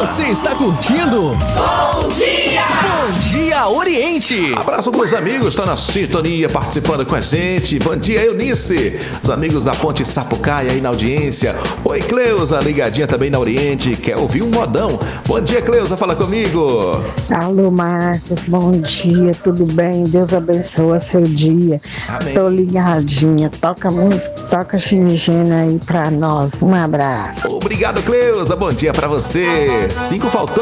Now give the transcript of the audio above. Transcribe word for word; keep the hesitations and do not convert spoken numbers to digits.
Você está curtindo? Bom Dia! Bom Dia Oriente! Abraço pros amigos, está na sintonia, participando com a gente. Bom dia, Eunice. Os amigos da Ponte Sapucaia aí na audiência. Oi, Cleusa, ligadinha também na Oriente. Quer ouvir um modão? Bom dia, Cleusa, fala comigo. Alô, Marcos, bom dia, tudo bem? Deus abençoe seu dia. Amém. Tô ligadinha, toca música, toca Xingena aí pra nós. Um abraço. Obrigado, Cleusa. Bom dia pra você. Cinco faltando.